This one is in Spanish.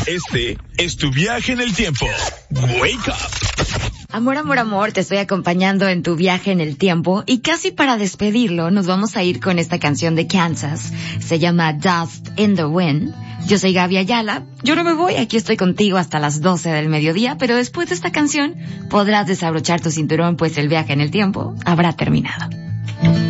Este es tu viaje en el tiempo. Wake up. Amor, amor, amor, te estoy acompañando en tu viaje en el tiempo y casi para despedirlo nos vamos a ir con esta canción de Kansas. Se llama Dust in the Wind. Yo soy Gaby Ayala. Yo no me voy, aquí estoy contigo hasta las 12 del mediodía, pero después de esta canción podrás desabrochar tu cinturón, pues el viaje en el tiempo habrá terminado.